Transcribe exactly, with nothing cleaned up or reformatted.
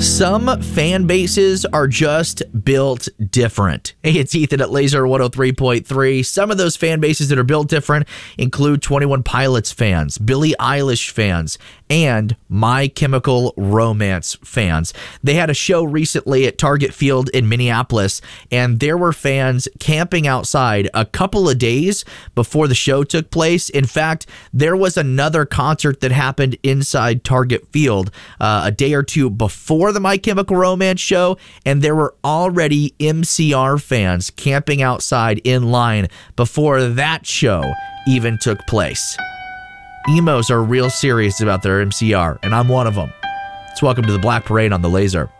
Some fan bases are just built different. Hey, it's Ethan at Laser one oh three point three. Some of those fan bases that are built different include twenty-one Pilots fans, Billie Eilish fans, and My Chemical Romance fans. They had a show recently at Target Field in Minneapolis, and there were fans camping outside a couple of days before the show took place. In fact, there was another concert that happened inside Target Field uh, a day or two before the My Chemical Romance show, and there were already M C R fans camping outside in line before that show even took place. Emos are real serious about their M C R, and I'm one of them. Let's welcome to the Black Parade on the Laser.